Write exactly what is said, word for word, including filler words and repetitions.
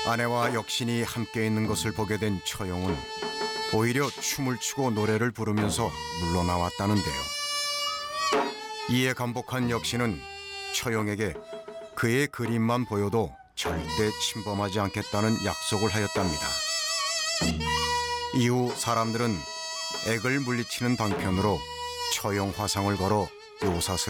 아내와 역신이 함께 있는 것을 보게 된 처용은 오히려 춤을 추고 노래를 부르면서 물러나왔다는데요. 이에 감복한 역신은 처용에게 그의 그림만 보여도 절대 침범하지 않겠다는 약속을 하였답니다. 이후 사람들은 액을 물리치는 방편으로 처용 화상을 걸어 묘사스럽게